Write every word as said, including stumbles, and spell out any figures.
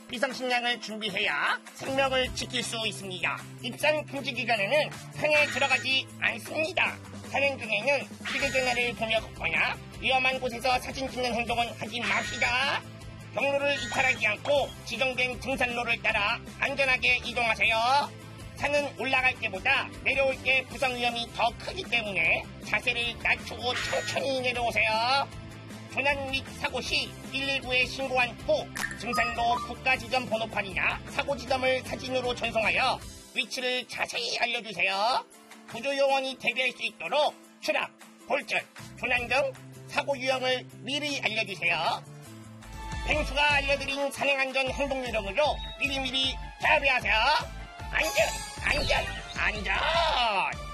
비상식량을 준비해야 생명을 지킬 수 있습니다. 입산 금지 기간에는 산에 들어가지 않습니다. 산행 중에는 휴대전화를 보며 걷거나 위험한 곳에서 사진 찍는 행동은 하지 맙시다. 경로를 이탈하지 않고 지정된 등산로를 따라 안전하게 이동하세요. 산은 올라갈 때보다 내려올 때 부상 위험이 더 크기 때문에 자세를 낮추고 천천히 내려오세요. 조난 및 사고 시 일일구에 신고한 후 등산로 국가지점 번호판이나 사고지점을 사진으로 전송하여 위치를 자세히 알려주세요. 구조요원이 대비할 수 있도록 추락, 골절, 조난 등 사고 유형을 미리 알려주세요. 펭수가 알려드린 산행안전 행동요령으로 미리미리 대비하세요. 안전, 안전, 안전!